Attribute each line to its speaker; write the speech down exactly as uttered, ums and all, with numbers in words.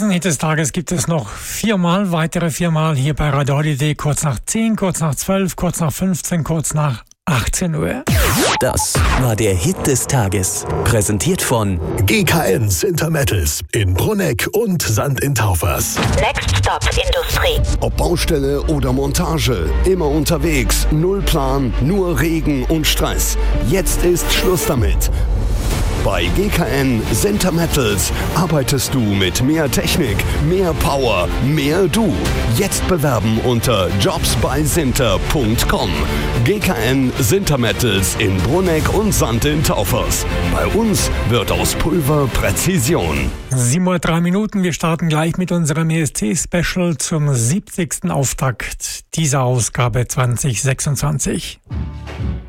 Speaker 1: diesen Hit des Tages gibt es noch viermal, weitere viermal hier bei Radio Holiday, kurz nach zehn, kurz nach zwölf, kurz nach fünfzehn, kurz nach achtzehn Uhr.
Speaker 2: Das war der Hit des Tages. Präsentiert von
Speaker 3: G K N Sintermettels in Brunegg und Sand in Taufers.
Speaker 4: Next Stop Industrie.
Speaker 5: Ob Baustelle oder Montage, immer unterwegs, null Plan, nur Regen und Stress. Jetzt ist Schluss damit. Bei G K N Sintermettels arbeitest du mit mehr Technik, mehr Power, mehr du. Jetzt bewerben unter jobs bei sinter punkt com. G K N Sintermettels in Brunegg und Sand in Taufers. Bei uns wird aus Pulver Präzision.
Speaker 1: sieben Uhr drei Minuten. Wir starten gleich mit unserem E S T-Special zum siebzigsten Auftakt dieser Ausgabe zwanzig sechsundzwanzig.